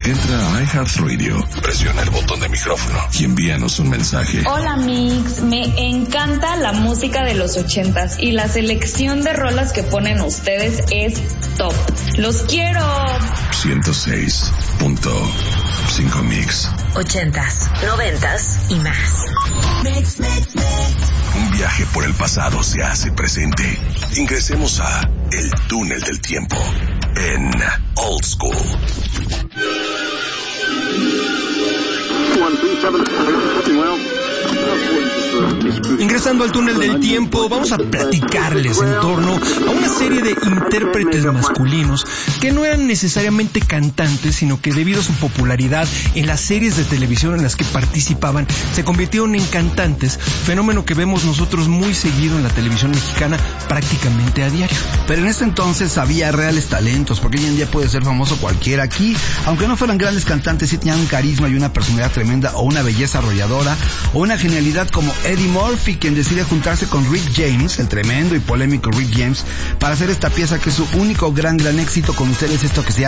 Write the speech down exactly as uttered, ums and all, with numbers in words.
Entra a iHeartRadio, presiona el botón de micrófono y envíanos un mensaje. Hola Mix, me encanta la música de los ochentas y la selección de rolas que ponen ustedes es top. ¡Los quiero! ciento seis punto cinco Mix. Ochentas, noventas y más. Mix, mix, mix. Un viaje por el pasado se hace presente. Ingresemos a El Túnel del Tiempo en Old School. Ingresando al túnel del tiempo, vamos a platicarles en torno a una serie de intérpretes masculinos que no eran necesariamente cantantes, sino que debido a su popularidad en las series de televisión en las que participaban, se convirtieron en cantantes, fenómeno que vemos nosotros muy seguido en la televisión mexicana prácticamente a diario. Pero en ese entonces había reales talentos, porque hoy en día puede ser famoso cualquiera. Aquí, aunque no fueran grandes cantantes, sí tenían un carisma y una personalidad tremenda, o una belleza arrolladora, o una genialidad, como Eddie Murphy, quien decide juntarse con Rick James, el tremendo y polémico Rick James, para hacer esta pieza que es su único gran, gran éxito. Con ustedes esto que se llama